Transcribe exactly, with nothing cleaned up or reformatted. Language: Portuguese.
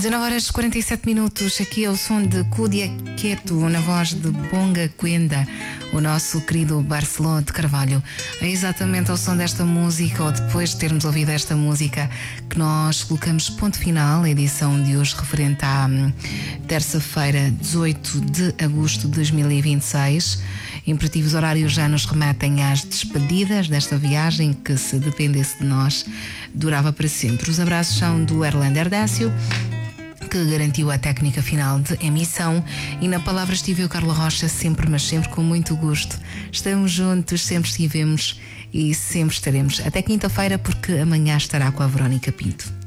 dezanove horas e quarenta e sete minutos. Aqui é o som de Cúdia Quieto, na voz de Bonga Quenda, o nosso querido Barceló de Carvalho. É exatamente ao som desta música, ou depois de termos ouvido esta música, que nós colocamos ponto final. A edição de hoje referente à hum, terça-feira, dezoito de agosto de dois mil e vinte e seis. Imperativos horários já nos remetem às despedidas desta viagem que, se dependesse de nós, durava para sempre. Os abraços são do Erlander Décio, que garantiu a técnica final de emissão, e na palavra estive eu, Carla Rocha, sempre, mas sempre com muito gosto. Estamos juntos, sempre estivemos e sempre estaremos. Até quinta-feira, porque amanhã estará com a Verónica Pinto.